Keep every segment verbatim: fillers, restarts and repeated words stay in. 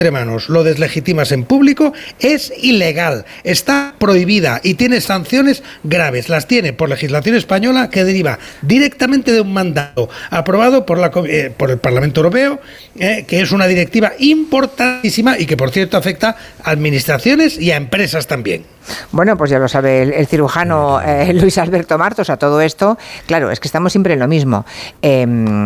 entre manos lo deslegitimas en público, es ilegal, está prohibida y tiene sanciones graves. Las tiene por legislación española que deriva directamente de un mandato aprobado por, la, eh, por el Parlamento Europeo, eh, que es una directiva importantísima y que, por cierto, afecta a administraciones y a empresas también. Bueno, pues ya lo sabe el, el cirujano eh, Luis Alberto Martos. A todo esto, claro, es que estamos siempre en lo mismo. Eh,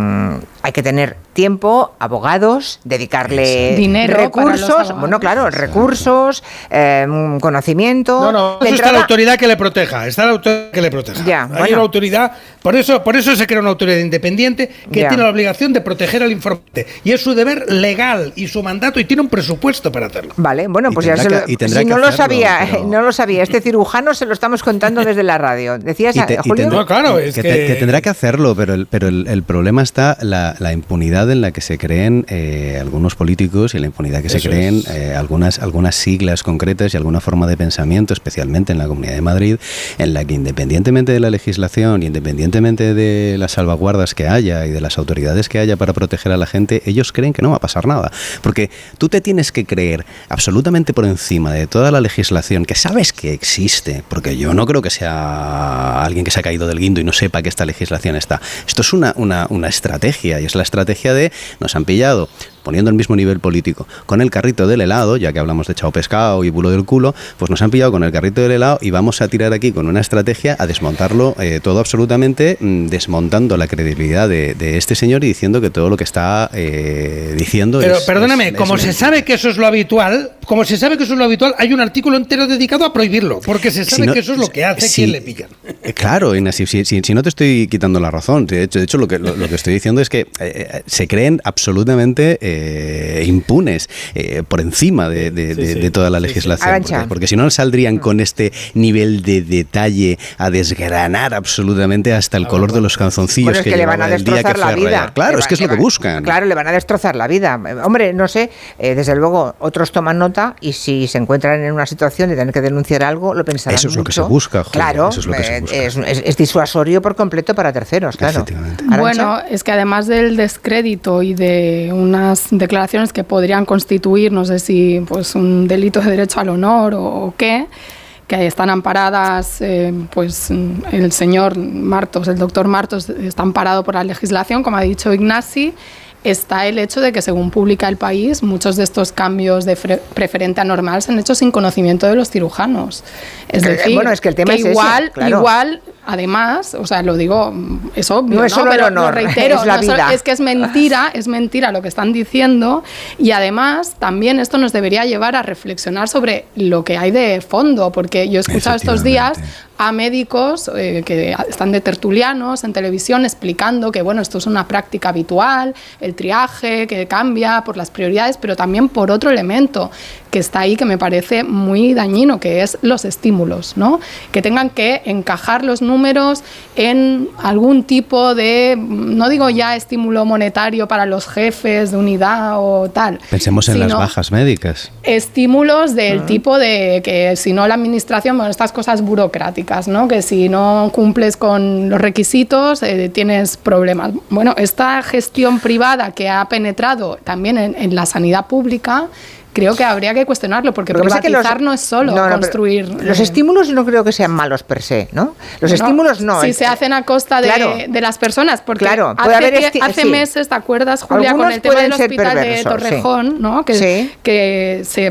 hay que tener tiempo, abogados, dedicarle dinero, recursos, bueno, claro, recursos, eh, conocimiento. No, no, eso está la autoridad que le proteja, está la autoridad que le proteja. Ya, Hay bueno. una autoridad, por eso, por eso se crea una autoridad independiente que Ya. tiene la obligación de proteger al informante. Y es su deber legal y su mandato y tiene un presupuesto para hacerlo. Vale, bueno, pues ya se lo, que, si no lo hacerlo, sabía, pero... no lo sabía, este cirujano se lo estamos contando desde la radio. ¿Decías, y te, Julio? Y tendrá, no, claro, es que, que... Te, que tendrá que hacerlo, pero el, pero el, el problema está la, la impunidad en la que se creen eh, algunos políticos y la impunidad que Eso se creen eh, algunas, algunas siglas concretas y alguna forma de pensamiento, especialmente en la Comunidad de Madrid, en la que independientemente de la legislación, independientemente de las salvaguardas que haya y de las autoridades que haya para proteger a la gente, ellos creen que no va a pasar nada. Porque tú te tienes que creer absolutamente por encima de toda la legislación que sabes que existe, porque yo no creo que sea alguien que se ha caído del guindo y no sepa que esta legislación está. Esto es una, una, una estrategia, y es la estrategia de nos han pillado poniendo el mismo nivel político con el carrito del helado, ya que hablamos de chao pescado y bulo del culo, pues nos han pillado con el carrito del helado y vamos a tirar aquí con una estrategia a desmontarlo eh, todo absolutamente, mmm, desmontando la credibilidad de, de este señor y diciendo que todo lo que está eh, diciendo Pero es... perdóname, es, como es se sabe que eso es lo habitual, como se sabe que eso es lo habitual, hay un artículo entero dedicado a prohibirlo, porque se sabe si no, que eso es lo que hace si, quien le pillan. Claro, Ignacio, si, si, si no te estoy quitando la razón, de hecho, de hecho lo, que, lo, lo que estoy diciendo es que eh, se creen absolutamente... Eh, Eh, impunes eh, por encima de, de, de, sí, sí, de toda la legislación, sí, sí. Porque, porque si no saldrían con este nivel de detalle a desgranar absolutamente hasta el color de los calzoncillos bueno, es que, que le van a destrozar la vida. Claro, le es que es lo que buscan. Claro, le van a destrozar la vida. Hombre, no sé, eh, desde luego otros toman nota y si se encuentran en una situación de tener que denunciar algo, lo pensarán Eso es mucho. lo que se busca, Julio. Claro, eso es, lo que se busca. Es, es, es disuasorio por completo para terceros, claro. Bueno, es que además del descrédito y de unas declaraciones que podrían constituir, no sé si pues un delito de derecho al honor o, o qué, que están amparadas, eh, pues el señor Martos, el doctor Martos, está amparado por la legislación, como ha dicho Ignasi. Está el hecho de que, según publica El País, muchos de estos cambios de preferente a normal se han hecho sin conocimiento de los cirujanos. Es que, decir, bueno, es que el tema que es igual, ese, claro. igual, además, o sea, lo digo, es obvio, no, es ¿no? solo Pero el honor, lo reitero, es la no, vida. Es que es mentira, es mentira lo que están diciendo, y además también esto nos debería llevar a reflexionar sobre lo que hay de fondo, porque yo he escuchado estos días a médicos eh, que están de tertulianos en televisión explicando que, bueno, esto es una práctica habitual, el triaje que cambia por las prioridades, pero también por otro elemento que está ahí que me parece muy dañino, que es los estímulos, ¿no? Que tengan que encajar los números en algún tipo de, no digo ya estímulo monetario para los jefes de unidad o tal. Pensemos en las bajas médicas. Estímulos del uh-huh. tipo de que si no la administración, bueno, estas cosas burocráticas, ¿no? Que si no cumples con los requisitos eh, tienes problemas. Bueno, esta gestión privada que ha penetrado también en, en la sanidad pública, creo que habría que cuestionarlo, porque Lo que privatizar los, no es solo no, no, construir... Los estímulos no creo que sean malos per se, ¿no? Los no, estímulos no. Si es, se hacen a costa de, claro, de las personas, porque claro, hace, haber que, hace sí. meses, ¿te acuerdas, Julia, Algunos con el tema del hospital perversos, de Torrejón, sí. ¿no? Que, sí. que se...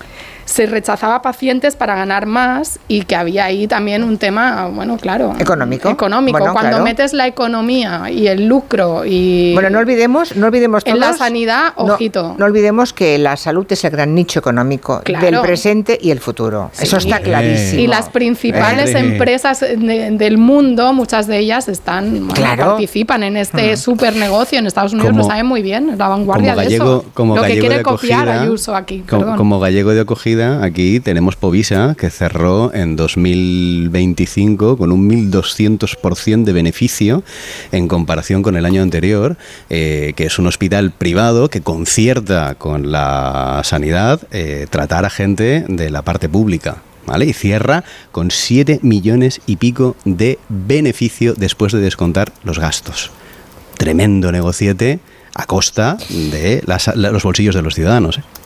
se rechazaba pacientes para ganar más y que había ahí también un tema, bueno, claro, económico. Económico. Bueno, Cuando claro. metes la economía y el lucro y bueno, no olvidemos, no olvidemos todos, en la sanidad, ojito. No, no olvidemos que la salud es el gran nicho económico claro. del presente y el futuro. Sí. Eso está clarísimo. Y las principales eh. empresas de, del mundo, muchas de ellas están, bueno, claro. participan en este uh-huh. super negocio en Estados Unidos, como, lo saben muy bien, la vanguardia como gallego, de eso. Como lo que quiere de copiar acogida, Ayuso aquí. Como, perdón. como gallego de acogida, aquí tenemos Povisa, que cerró en dos mil veinticinco con un mil doscientos por ciento de beneficio en comparación con el año anterior, eh, que es un hospital privado que concierta con la sanidad eh, tratar a gente de la parte pública. ¿Vale? Y cierra con siete millones y pico de beneficio después de descontar los gastos. Tremendo negociete a costa de las, los bolsillos de los ciudadanos, ¿eh?